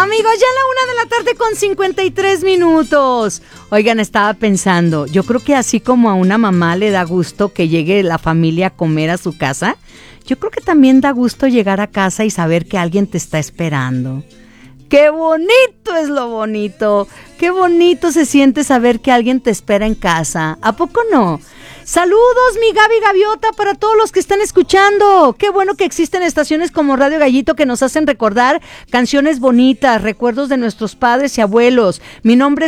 Amigos, ya a la 1 de la tarde con 53 minutos. Oigan, estaba pensando, yo creo que así como a una mamá le da gusto que llegue la familia a comer a su casa, yo creo que también da gusto llegar a casa y saber que alguien te está esperando. ¡Qué bonito es lo bonito! ¡Qué bonito se siente saber que alguien te espera en casa! ¿A poco no? Saludos, mi Gaby Gaviota, para todos los que están escuchando. Qué bueno que existen estaciones como Radio Gallito que nos hacen recordar canciones bonitas, recuerdos de nuestros padres y abuelos. Mi nombre